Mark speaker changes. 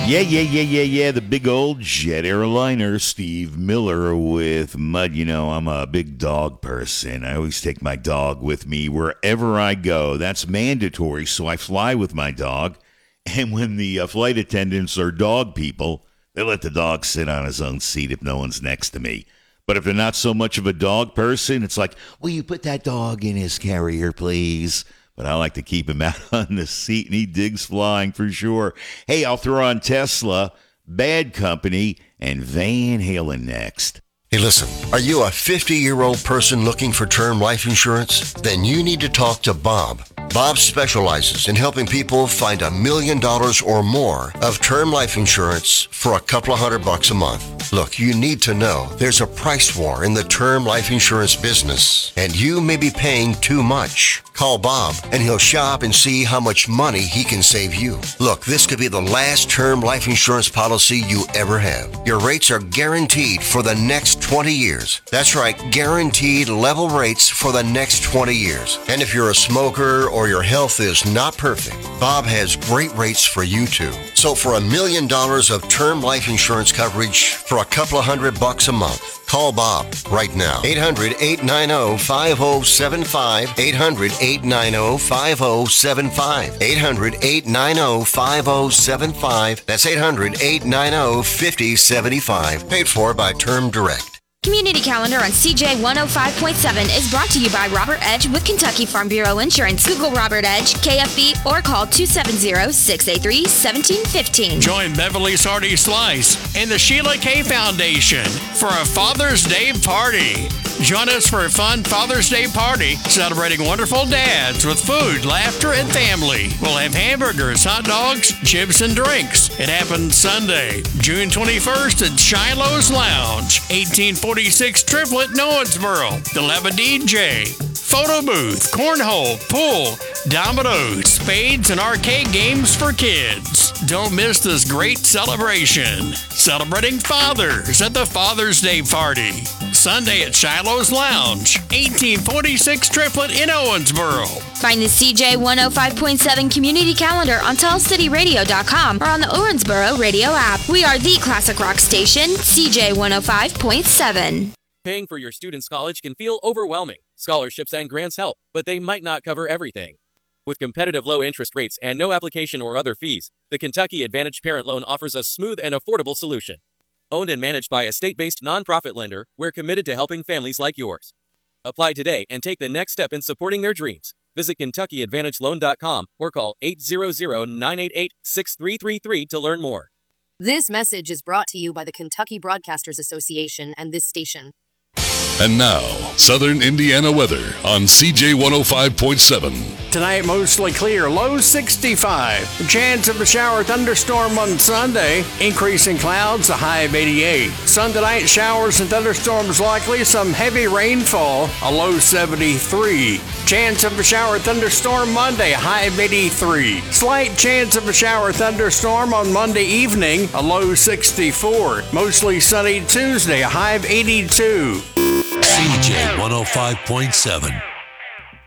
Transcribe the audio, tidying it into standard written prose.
Speaker 1: Yeah. The big old jet airliner, Steve Miller with Mud. You know, I'm a big dog person. I always take my dog with me wherever I go. That's mandatory, so I fly with my dog. And when the flight attendants are dog people, they let the dog sit on his own seat if no one's next to me. But if they're not so much of a dog person, it's like, will you put that dog in his carrier, please? But I like to keep him out on the seat, and he digs flying for sure. Hey, I'll throw on Tesla, Bad Company, and Van Halen next.
Speaker 2: Hey, listen, are you a 50-year-old person looking for term life insurance? Then you need to talk to Bob. Bob specializes in helping people find $1 million or more of term life insurance for a couple of $100 a month. Look, you need to know there's a price war in the term life insurance business, and you may be paying too much. Call Bob, and he'll shop and see how much money he can save you. Look, this could be the last term life insurance policy you ever have. Your rates are guaranteed for the next 20 years. That's right, guaranteed level rates for the next 20 years. And if you're a smoker or your health is not perfect, Bob has great rates for you too. So for $1 million of term life insurance coverage for a couple of $100 a month, call Bob right now. 800-890-5075. 800-890-5075. 800-890-5075. That's 800-890-5075. Paid for by Term Direct.
Speaker 3: Community Calendar on CJ 105.7 is brought to you by Robert Edge with Kentucky Farm Bureau Insurance. Google Robert Edge, KFB, or call 270-683-1715.
Speaker 4: Join Beverly Sardi Slice and the Sheila K. Foundation for a Father's Day party. Join us for a fun Father's Day party celebrating wonderful dads with food, laughter, and family. We'll have hamburgers, hot dogs, chips, and drinks. It happens Sunday, June 21st at Shiloh's Lounge, 1846 Triplet, Owensboro. They'll have a DJ, photo booth, cornhole, pool, dominoes, spades, and arcade games for kids. Don't miss this great celebration. Celebrating fathers at the Father's Day party. Sunday at Shiloh's Lounge, 1846 Triplet in Owensboro.
Speaker 3: Find the CJ 105.7 Community Calendar on TellCityRadio.com or on the Owensboro Radio app. We are the classic rock station, CJ 105.7.
Speaker 5: Paying for your student's college can feel overwhelming. Scholarships and grants help, but they might not cover everything. With competitive low interest rates and no application or other fees, the Kentucky Advantage Parent Loan offers a smooth and affordable solution. Owned and managed by a state-based nonprofit lender, we're committed to helping families like yours. Apply today and take the next step in supporting their dreams. Visit KentuckyAdvantageLoan.com or call 800-988-6333 to learn more.
Speaker 6: This message is brought to you by the Kentucky Broadcasters Association and this station.
Speaker 7: And now, Southern Indiana weather on CJ 105.7.
Speaker 4: Tonight, mostly clear, low 65. Chance of a shower thunderstorm on Sunday. Increasing clouds, a high of 88. Sunday night, showers and thunderstorms likely. Some heavy rainfall, a low 73. Chance of a shower thunderstorm Monday, a high of 83. Slight chance of a shower thunderstorm on Monday evening, a low 64. Mostly sunny Tuesday, a high of 82.
Speaker 8: CJ 105.7.